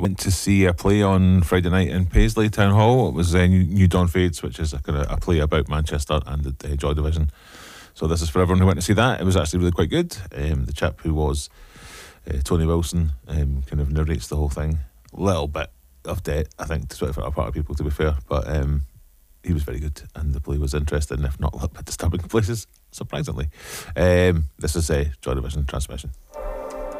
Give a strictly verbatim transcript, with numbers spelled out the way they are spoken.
went to see a play on Friday night in Paisley Town Hall. It was uh, New, New Dawn Fades, which is a, kind of a play about Manchester and the uh, Joy Division. So this is for everyone who went to see that. It was actually really quite good. Um, the chap who was uh, Tony Wilson um, kind of narrates the whole thing. A little bit of debt, I think, to sort of a part of people, to be fair, but um, he was very good, and the play was interesting, if not a little bit disturbing in places, surprisingly. Um, this is a uh, Joy Division transmission.